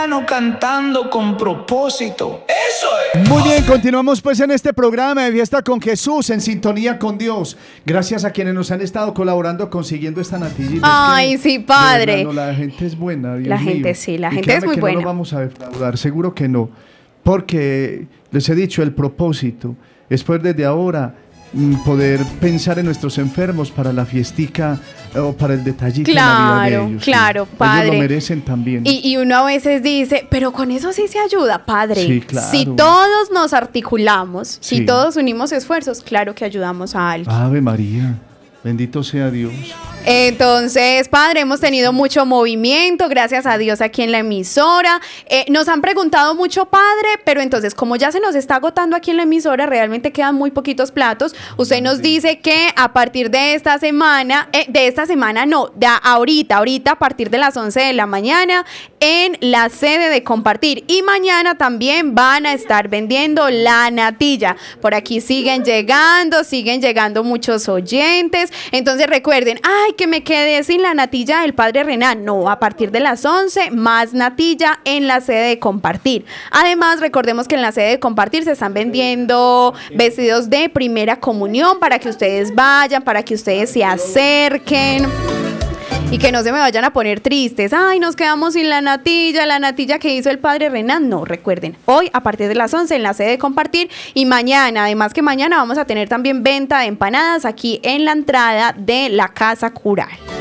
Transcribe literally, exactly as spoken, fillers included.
Cantando con propósito. Eso es. Muy bien, continuamos pues en este programa de Fiesta con Jesús, en sintonía con Dios. Gracias a quienes nos han estado colaborando consiguiendo esta natillita. Ay, es que, sí, padre. Verdad, no, la gente es buena, Dios La mío. gente sí, la Y gente es muy que buena. No lo vamos a defraudar, seguro que no. Porque les he dicho, el propósito es poder desde ahora poder pensar en nuestros enfermos para la fiestica o para el detallito claro, en la vida de ellos. Claro, sí. padre. Ellos lo merecen también. Y, y uno a veces dice, pero con eso sí se ayuda, padre. Sí, claro. Si todos nos articulamos, Sí. si todos unimos esfuerzos, claro que ayudamos a alguien. Ave María, bendito sea Dios. Entonces, padre, hemos tenido mucho movimiento, gracias a Dios, aquí en la emisora. Eh, nos han preguntado mucho, padre, pero entonces, como ya se nos está agotando aquí en la emisora, realmente quedan muy poquitos platos. Usted nos dice que a partir de esta semana, eh, de esta semana no, de ahorita, ahorita a partir de las once de la mañana, en la sede de Compartir. Y mañana también van a estar vendiendo la natilla. Por aquí siguen llegando, siguen llegando muchos oyentes. Entonces, recuerden, ay, que me quedé sin la natilla del padre Renan. No, a partir de las once, más natilla en la sede de Compartir. Además, recordemos que en la sede de Compartir se están vendiendo vestidos de primera comunión para que ustedes vayan, para que ustedes se acerquen. Y que no se me vayan a poner tristes. Ay, nos quedamos sin la natilla, la natilla que hizo el padre Renan. No, recuerden, hoy a partir de las once en la sede de Compartir y mañana, además que mañana vamos a tener también venta de empanadas aquí en la entrada de la Casa Cural.